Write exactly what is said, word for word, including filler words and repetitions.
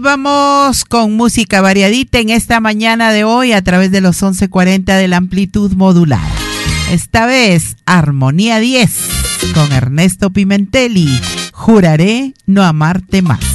vamos con música variadita en esta mañana de hoy a través de los once cuarenta de la amplitud modular. Esta vez, Armonía diez con Ernesto Pimentelli. Juraré no amarte más.